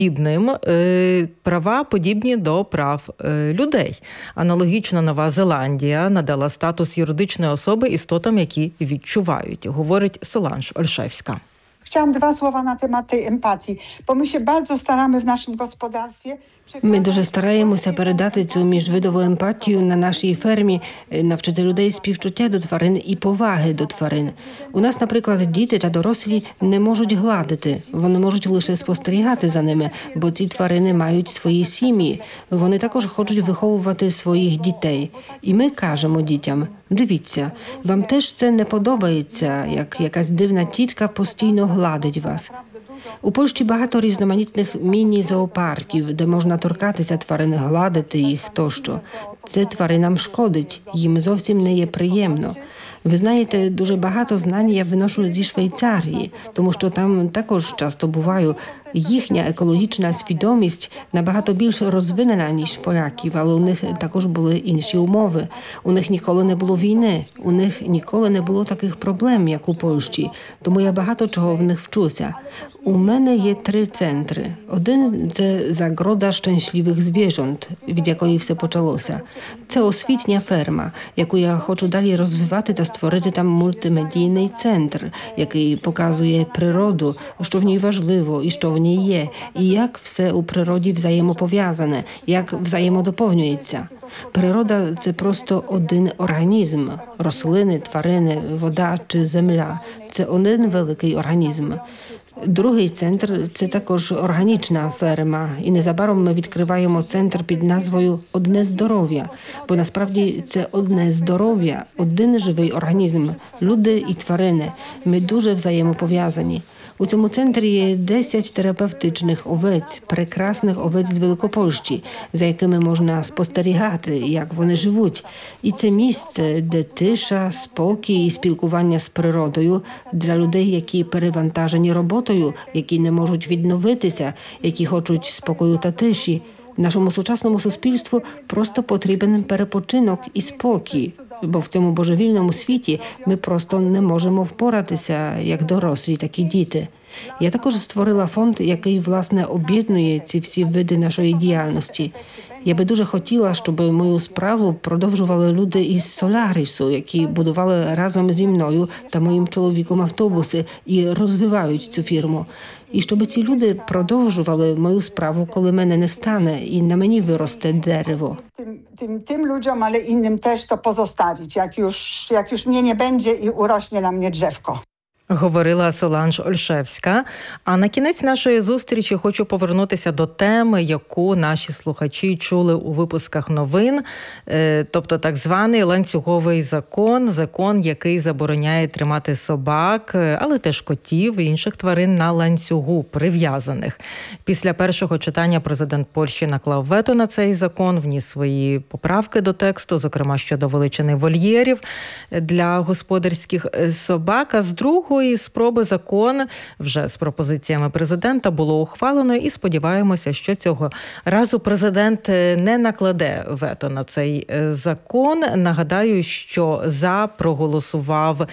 права подібні до прав людей. Аналогічно Нова Зеландія надала статус юридичної особи істотам, які відчувають, говорить Соланж Ольшевська. Chciałam 2 słowa na temat tej empatii, bo my się bardzo staramy w naszym gospodarstwie. Ми дуже стараємося передати цю міжвидову емпатію на нашій фермі, навчити людей співчуття до тварин і поваги до тварин. У нас, наприклад, діти та дорослі не можуть гладити, вони можуть лише спостерігати за ними, бо ці тварини мають свої сім'ї. Вони також хочуть виховувати своїх дітей. І ми кажемо дітям: дивіться, вам теж це не подобається, як якась дивна тітка постійно гладить вас. У Польщі багато різноманітних міні-зоопарків, де можна торкатися тварин, гладити їх тощо. Це тваринам шкодить, їм зовсім не є приємно. Ви знаєте, дуже багато знань я виношу зі Швейцарії, тому що там також часто буваю. Їхня екологічна свідомість набагато більш розвинена, ніж поляків, але у них також були інші умови. У них ніколи не було війни, у них ніколи не було таких проблем, як у Польщі, тому я багато чого в них вчуся. У мене є 3 центри. Один – це Zagroda Szczęśliwych Zwierząt, від якої все почалося. Це освітня ферма, яку я хочу далі розвивати та створити там мультимедійний центр, який показує природу, що в ній важливо і що в ній є, і як все у природі взаємопов'язане, як взаємодоповнюється. Природа – це просто один організм. Рослини, тварини, вода чи земля – це один великий організм. Другий центр – це також органічна ферма. І незабаром ми відкриваємо центр під назвою «Одне здоров'я». Бо насправді це одне здоров'я, один живий організм. Люди і тварини. Ми дуже взаємопов'язані. У цьому центрі є 10 терапевтичних овець, прекрасних овець з Великопольщі, за якими можна спостерігати, як вони живуть. І це місце, де тиша, спокій і спілкування з природою для людей, які перевантажені роботою, які не можуть відновитися, які хочуть спокою та тиші. Нашому сучасному суспільству просто потрібен перепочинок і спокій, бо в цьому божевільному світі ми просто не можемо впоратися, як дорослі, так і діти. Я також створила фонд, який, власне, об'єднує ці всі види нашої діяльності. Я би дуже хотіла, щоб мою справу продовжували люди із Солярису, які будували разом зі мною та моїм чоловіком автобуси і розвивають цю фірму. І щоб ці люди продовжували мою справу, коли мене не стане і на мені виросте дерево. Tym ludziom, ale innym też to pozostawić, jak już mnie nie będzie i urośnie na mnie drzewko. Говорила Соланж Ольшевська. А на кінець нашої зустрічі хочу повернутися до теми, яку наші слухачі чули у випусках новин, тобто так званий ланцюговий закон, який забороняє тримати собак, але теж котів і інших тварин на ланцюгу, прив'язаних. Після першого читання президент Польщі наклав вето на цей закон, вніс свої поправки до тексту, зокрема щодо величини вольєрів для господарських собак, а з другої спроби закон вже з пропозиціями президента було ухвалено, і сподіваємося, що цього разу президент не накладе вето на цей закон. Нагадаю, що за проголосував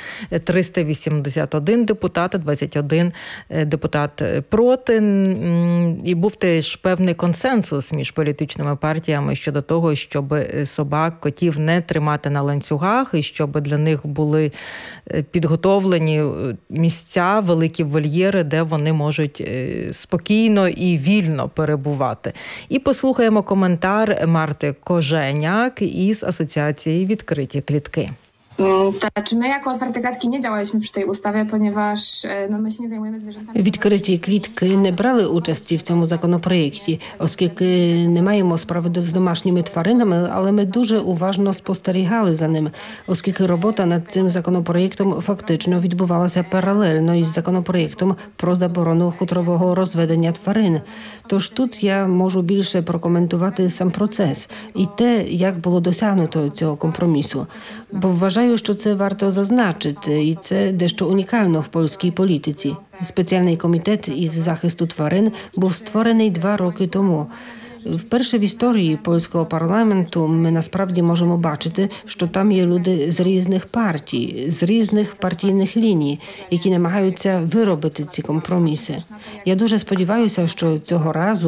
381 депутат, 21 депутат проти. І був теж певний консенсус між політичними партіями щодо того, щоб собак, котів не тримати на ланцюгах, і щоб для них були підготовлені місця, великі вольєри, де вони можуть спокійно і вільно перебувати. І послухаємо коментар Марти Коженяк із Асоціації «Відкриті клітки». Czy my jako Otwarte Klatki nie działaliśmy przy tej ustawie, ponieważ my się nie zajmujemy zwierzętami. Відкриті клітки не брали участі в цьому законопроєкті, оскільки не маємо справи з домашніми тваринами, але ми дуже уважно спостерігали за ним, оскільки робота над цим законопроєктом фактично відбувалася паралельно із законопроєктом про заборону хутрового розведення тварин. Тож тут я можу більше прокоментувати сам процес і те, як було досягнуто цього компромісу. Бо вважаю, що це варто зазначити, і це дещо унікально в польській політиці. Спеціальний комітет із захисту тварин був створений 2 роки тому. Вперше в історії польського парламенту ми насправді можемо бачити, що там є люди з різних партій, з різних партійних ліній, які намагаються виробити ці компроміси. Я дуже сподіваюся, що цього разу